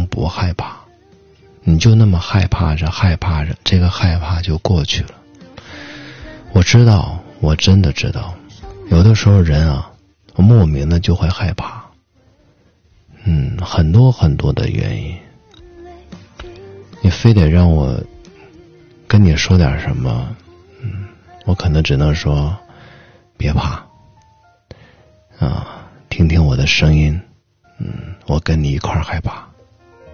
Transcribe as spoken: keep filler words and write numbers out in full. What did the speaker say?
能不害怕？你就那么害怕着害怕着，这个害怕就过去了。我知道，我真的知道，有的时候人啊，莫名的就会害怕。嗯，很多很多的原因。你非得让我跟你说点什么，嗯，我可能只能说，别怕，啊，听听我的声音，嗯，我跟你一块儿害怕。